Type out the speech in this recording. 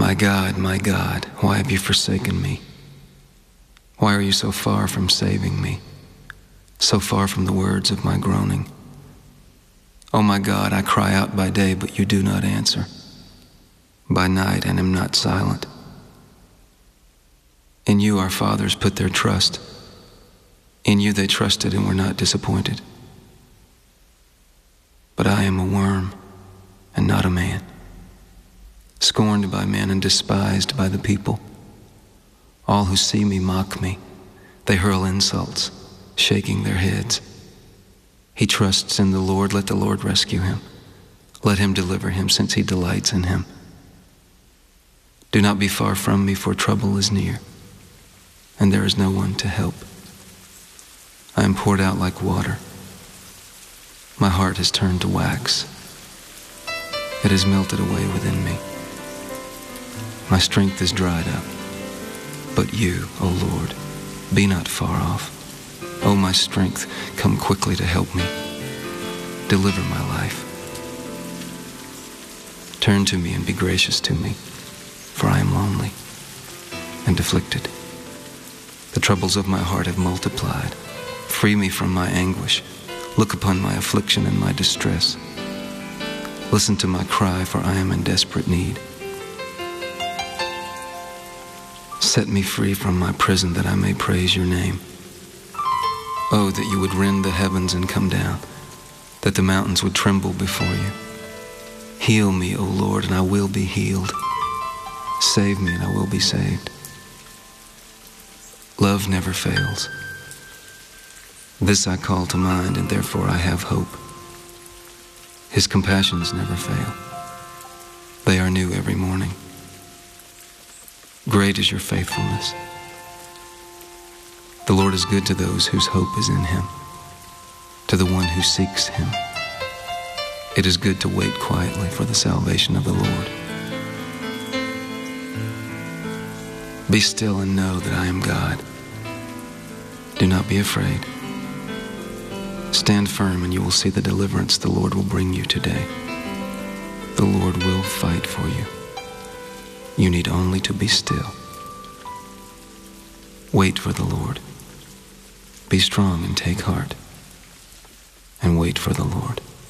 my God, why have you forsaken me? Why are you so far from saving me, so far from the words of my groaning? Oh my God, I cry out by day, but you do not answer, by night and am not silent. In you our fathers put their trust. In you they trusted and were not disappointed. But I am a worm and not a man, scorned by men and despised by the people. All who see me mock me. They hurl insults, shaking their heads. He trusts in the Lord. Let the Lord rescue him. Let him deliver him, since he delights in him. Do not be far from me, for trouble is near, and there is no one to help. I am poured out like water. My heart has turned to wax. It has melted away within me. My strength is dried up. But you, O Lord, be not far off. O my strength, come quickly to help me. Deliver my life. Turn to me and be gracious to me, for I am lonely and afflicted. The troubles of my heart have multiplied. Free me from my anguish. Look upon my affliction and my distress. Listen to my cry, for I am in desperate need. Set me free from my prison, that I may praise your name. Oh, that you would rend the heavens and come down, that the mountains would tremble before you. Heal me, O Lord, and I will be healed. Save me, and I will be saved. Love never fails. This I call to mind, and therefore I have hope. His compassions never fail. They are new every morning. Great is your faithfulness. The Lord is good to those whose hope is in him, to the one who seeks him. It is good to wait quietly for the salvation of the Lord. Be still and know that I am God. Do not be afraid. Stand firm and you will see the deliverance the Lord will bring you today. The Lord will fight for you. You need only to be still. Wait for the Lord. Be strong and take heart, and wait for the Lord.